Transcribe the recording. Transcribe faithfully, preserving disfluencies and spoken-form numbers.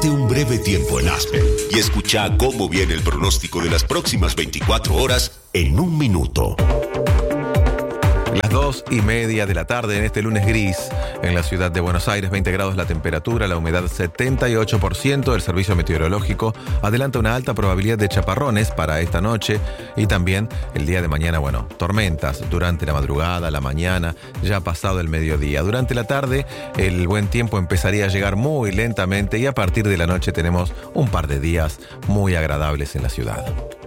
Date un breve tiempo en Aspen y escucha cómo viene el pronóstico de las próximas veinticuatro horas en un minuto. Las dos y media de la tarde en este lunes gris en la ciudad de Buenos Aires, veinte grados la temperatura, la humedad setenta y ocho por ciento. El servicio meteorológico adelanta una alta probabilidad de chaparrones para esta noche y también el día de mañana, bueno, tormentas durante la madrugada, la mañana, ya pasado el mediodía. Durante la tarde el buen tiempo empezaría a llegar muy lentamente y a partir de la noche tenemos un par de días muy agradables en la ciudad.